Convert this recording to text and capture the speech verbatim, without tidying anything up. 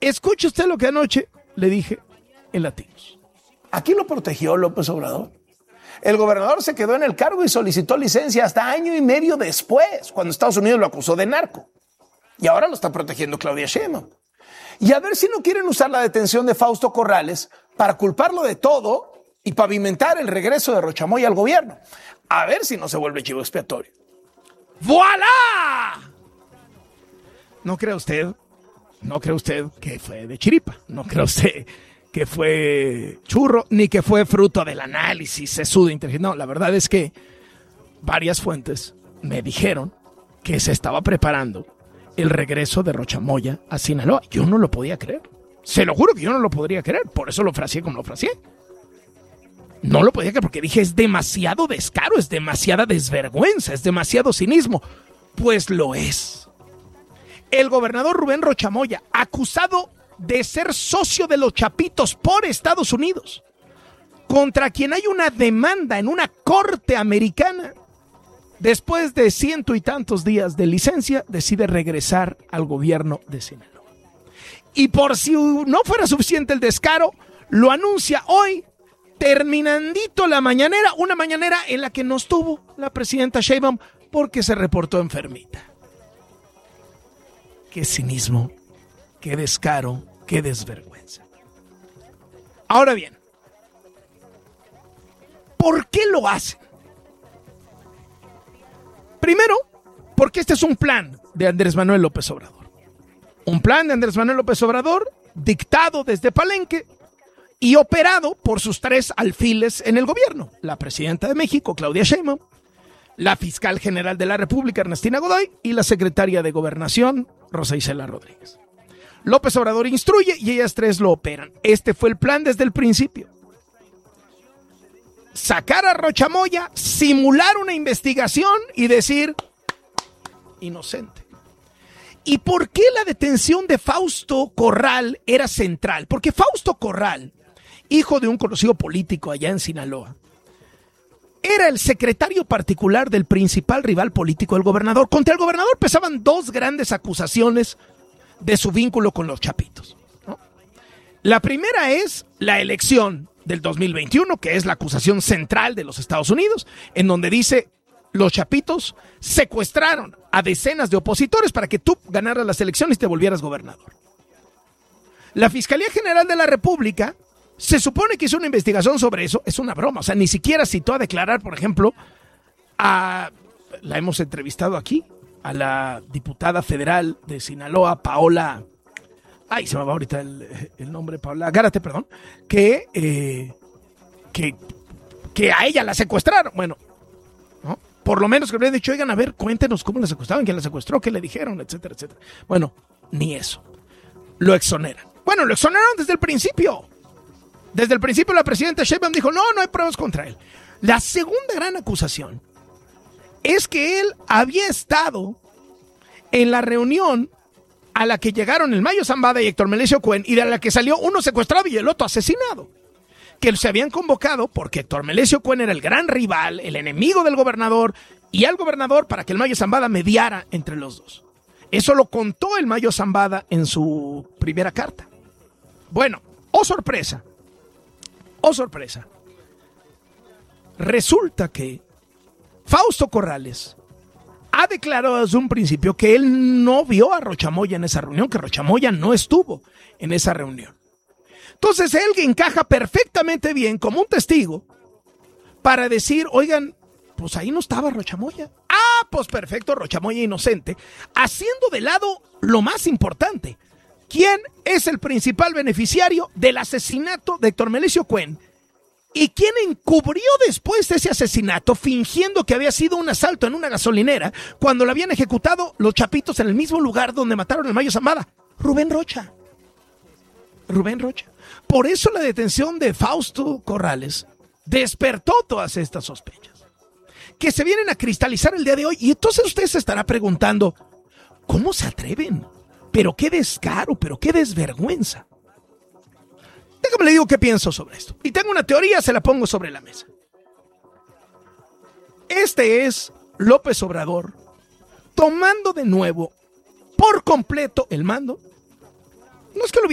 Escuche usted lo que anoche le dije en Latinos. Aquí lo protegió López Obrador. El gobernador se quedó en el cargo y solicitó licencia hasta año y medio después, cuando Estados Unidos lo acusó de narco. Y ahora lo está protegiendo Claudia Sheinbaum. Y a ver si no quieren usar la detención de Fausto Corrales para culparlo de todo y pavimentar el regreso de Rochamoya al gobierno. A ver si no se vuelve chivo expiatorio. ¡Voilá! ¿No cree usted, no cree usted que fue de chiripa? ¿No cree usted que fue churro? Ni que fue fruto del análisis sesudo inteligente. No, la verdad es que varias fuentes me dijeron que se estaba preparando el regreso de Rochamoya a Sinaloa. Yo no lo podía creer. Se lo juro que yo no lo podría creer. Por eso lo fraseé como lo fraseé. No lo podía creer porque dije, es demasiado descaro, es demasiada desvergüenza, es demasiado cinismo. Pues lo es. El gobernador Rubén Rochamoya, acusado de ser socio de los Chapitos por Estados Unidos, contra quien hay una demanda en una corte americana, después de ciento y tantos días de licencia, decide regresar al gobierno de Sinaloa. Y por si no fuera suficiente el descaro, lo anuncia hoy, terminandito la mañanera, una mañanera en la que no estuvo la presidenta Sheinbaum porque se reportó enfermita. Qué cinismo, qué descaro, qué desvergüenza. Ahora bien, ¿por qué lo hacen? Primero, porque este es un plan de Andrés Manuel López Obrador. Un plan de Andrés Manuel López Obrador dictado desde Palenque y operado por sus tres alfiles en el gobierno. La presidenta de México, Claudia Sheinbaum, la fiscal general de la República, Ernestina Godoy, y la secretaria de Gobernación, Rosa Isela Rodríguez. López Obrador instruye y ellas tres lo operan. Este fue el plan desde el principio. Sacar a Rochamoya, simular una investigación y decir inocente. ¿Y por qué la detención de Fausto Corral era central? Porque Fausto Corral, hijo de un conocido político allá en Sinaloa, era el secretario particular del principal rival político del gobernador. Contra el gobernador pesaban dos grandes acusaciones de su vínculo con los Chapitos, ¿no? La primera es la elección del dos mil veintiuno, que es la acusación central de los Estados Unidos, en donde dice, los Chapitos secuestraron a decenas de opositores para que tú ganaras las elecciones y te volvieras gobernador. La Fiscalía General de la República se supone que hizo una investigación sobre eso. Es una broma, o sea, ni siquiera citó a declarar, por ejemplo, a, la hemos entrevistado aquí, a la diputada federal de Sinaloa, Paola, ay, se me va ahorita el, el nombre, Paola Gárate, perdón, que, eh, que, que a ella la secuestraron. Bueno, ¿no? Por lo menos que le habían dicho, oigan, a ver, cuéntenos cómo la secuestraron, quién la secuestró, qué le dijeron, etcétera, etcétera. Bueno, ni eso. Lo exoneran. Bueno, lo exoneraron desde el principio. Desde el principio la presidenta Sheinbaum dijo, no, no hay pruebas contra él. La segunda gran acusación es que él había estado en la reunión a la que llegaron el Mayo Zambada y Héctor Melesio Cuen, y de la que salió uno secuestrado y el otro asesinado, que se habían convocado porque Héctor Melesio Cuen era el gran rival, el enemigo del gobernador, y al gobernador para que el Mayo Zambada mediara entre los dos. Eso lo contó el Mayo Zambada en su primera carta. Bueno, oh sorpresa, oh sorpresa, resulta que Fausto Corrales ha declarado desde un principio que él no vio a Rochamoya en esa reunión, que Rochamoya no estuvo en esa reunión. Entonces él encaja perfectamente bien como un testigo para decir, oigan, pues ahí no estaba Rochamoya. Ah, pues perfecto, Rochamoya inocente, haciendo de lado lo más importante. ¿Quién es el principal beneficiario del asesinato de Héctor Melesio Cuen? ¿Y quién encubrió después ese asesinato fingiendo que había sido un asalto en una gasolinera cuando lo habían ejecutado los Chapitos en el mismo lugar donde mataron al Mayo Zambada? Rubén Rocha. Rubén Rocha. Por eso la detención de Fausto Corrales despertó todas estas sospechas que se vienen a cristalizar el día de hoy. Y entonces usted se estará preguntando, ¿cómo se atreven? Pero qué descaro, pero qué desvergüenza. Déjame le digo qué pienso sobre esto. Y tengo una teoría, se la pongo sobre la mesa. Este es López Obrador tomando de nuevo por completo el mando. No es que lo